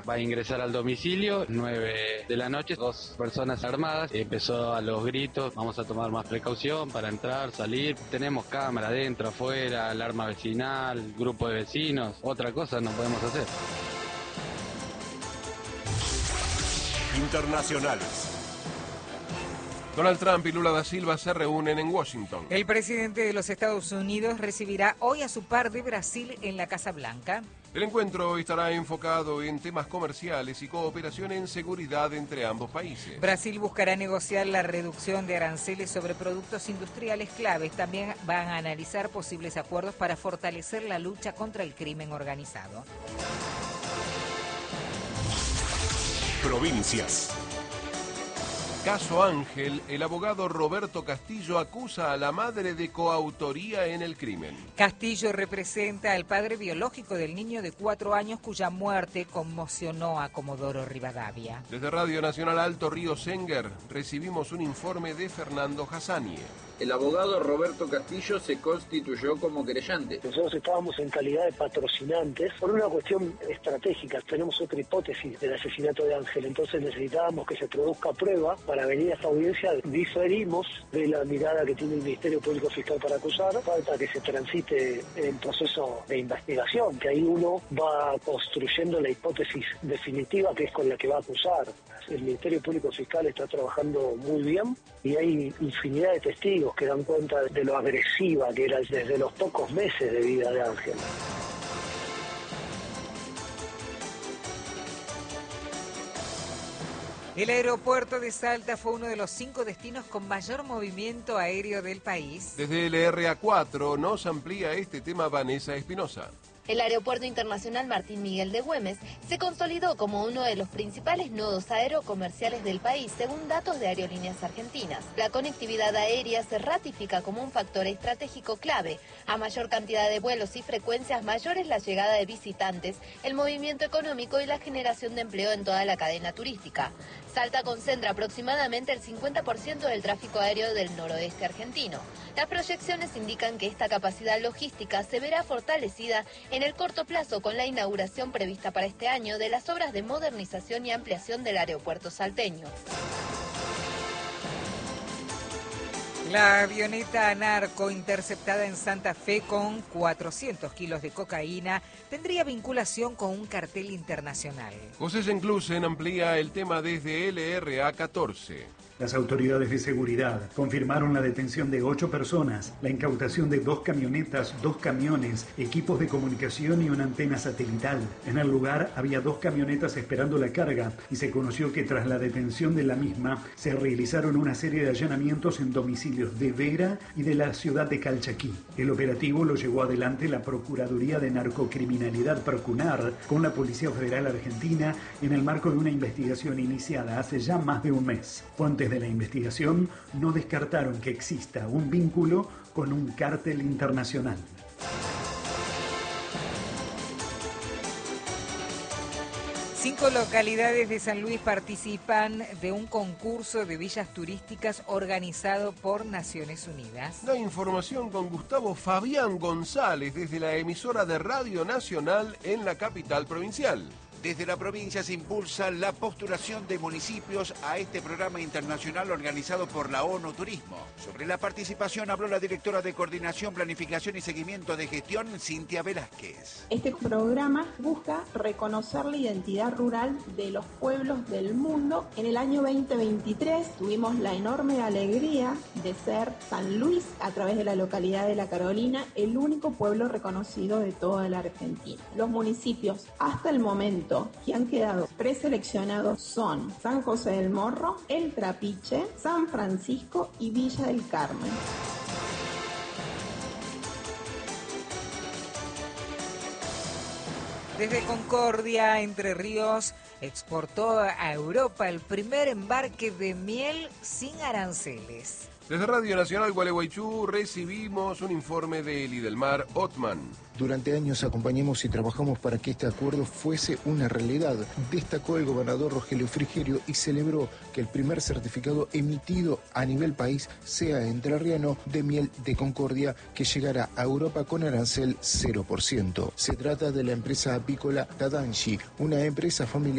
Va a ingresar al domicilio, 9 de la noche, 2 personas armadas. Empezó a los gritos, vamos a tomar más precaución para entrar, salir. Tenemos cámara adentro, afuera, alarma vecinal, grupo de vecinos. Otra cosa no podemos hacer. Internacionales. Donald Trump y Lula da Silva se reúnen en Washington. El presidente de los Estados Unidos recibirá hoy a su par de Brasil en la Casa Blanca. El encuentro estará enfocado en temas comerciales y cooperación en seguridad entre ambos países. Brasil buscará negociar la reducción de aranceles sobre productos industriales claves. También van a analizar posibles acuerdos para fortalecer la lucha contra el crimen organizado. Provincias. Caso Ángel, el abogado Roberto Castillo acusa a la madre de coautoría en el crimen. Castillo representa al padre biológico del niño de 4 años cuya muerte conmocionó a Comodoro Rivadavia. Desde Radio Nacional Alto Río Senguer recibimos un informe de Fernando Hassanie. El abogado Roberto Castillo se constituyó como querellante. Nosotros estábamos en calidad de patrocinantes por una cuestión estratégica. Tenemos otra hipótesis del asesinato de Ángel, entonces necesitábamos que se produzca prueba para venir a esta audiencia. Diferimos de la mirada que tiene el Ministerio Público Fiscal para acusar. Falta que se transite el proceso de investigación, que ahí uno va construyendo la hipótesis definitiva que es con la que va a acusar. El Ministerio Público Fiscal está trabajando muy bien y hay infinidad de testigos que dan cuenta de lo agresiva que era desde los pocos meses de vida de Ángel. El aeropuerto de Salta fue uno de los 5 destinos con mayor movimiento aéreo del país. Desde el RA4 nos amplía este tema Vanessa Espinosa. El Aeropuerto Internacional Martín Miguel de Güemes se consolidó como uno de los principales nodos aerocomerciales del país, según datos de Aerolíneas Argentinas. La conectividad aérea se ratifica como un factor estratégico clave. A mayor cantidad de vuelos y frecuencias, mayor es la llegada de visitantes, el movimiento económico y la generación de empleo en toda la cadena turística. Salta concentra aproximadamente el 50% del tráfico aéreo del noroeste argentino. Las proyecciones indican que esta capacidad logística se verá fortalecida en el corto plazo con la inauguración prevista para este año de las obras de modernización y ampliación del aeropuerto salteño. La avioneta narco interceptada en Santa Fe con 400 kilos de cocaína tendría vinculación con un cartel internacional. José Senclusen amplía el tema desde LRA 14. Las autoridades de seguridad confirmaron la detención de 8 personas, la incautación de 2 camionetas, 2 camiones, equipos de comunicación y una antena satelital. En el lugar había 2 camionetas esperando la carga y se conoció que tras la detención de la misma se realizaron una serie de allanamientos en domicilios de Vera y de la ciudad de Calchaquí. El operativo lo llevó adelante la Procuraduría de Narcocriminalidad Procunar con la Policía Federal Argentina en el marco de una investigación iniciada hace ya más de un mes. Fuentes de la investigación no descartaron que exista un vínculo con un cártel internacional. Cinco localidades de San Luis participan de un concurso de villas turísticas organizado por Naciones Unidas. La información con Gustavo Fabián González desde la emisora de Radio Nacional en la capital provincial. Desde la provincia se impulsa la postulación de municipios a este programa internacional organizado por la ONU Turismo. Sobre la participación habló la directora de Coordinación, Planificación y Seguimiento de Gestión, Cintia Velázquez. Este programa busca reconocer la identidad rural de los pueblos del mundo. En el año 2023 tuvimos la enorme alegría de ser San Luis, a través de la localidad de La Carolina, el único pueblo reconocido de toda la Argentina. Los municipios hasta el momento que han quedado preseleccionados son San José del Morro, El Trapiche, San Francisco y Villa del Carmen. Desde Concordia, Entre Ríos, exportó a Europa el primer embarque de miel sin aranceles. Desde Radio Nacional Gualeguaychú recibimos un informe de Lidelmar Ottman. Durante años acompañamos y trabajamos para que este acuerdo fuese una realidad, destacó el gobernador Rogelio Frigerio y celebró que el primer certificado emitido a nivel país sea entrerriano de miel de Concordia que llegará a Europa con arancel 0%. Se trata de la empresa apícola Tadanshi, una empresa familiar